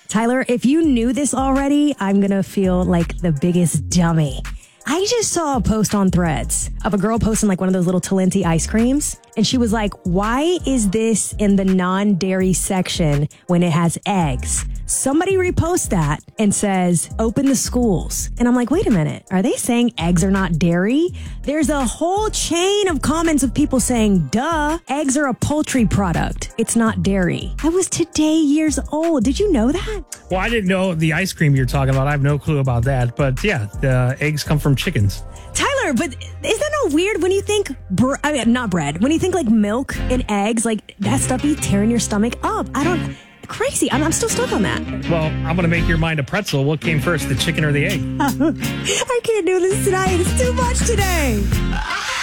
Tyler, if you knew this already, I'm going to feel like the biggest dummy. I just saw a post on Threads of a girl posting like one of those little Talenti ice creams. And she was like, why is this in the non-dairy section when it has eggs? Somebody reposts that and says, open the schools. And I'm like, wait a minute. Are they saying eggs are not dairy? There's a whole chain of comments of people saying, duh, eggs are a poultry product. It's not dairy. I was today years old. Did you know that? Well, I didn't know the ice cream you're talking about. I have no clue about that. But yeah, the eggs come from chickens. Tyler, but isn't that weird when you think, not bread, when you think like milk and eggs, like that stuff be tearing your stomach up? Crazy. I'm still stuck on that. Well, I'm going to make your mind a pretzel. What came first, the chicken or the egg? I can't do this tonight. It's too much today.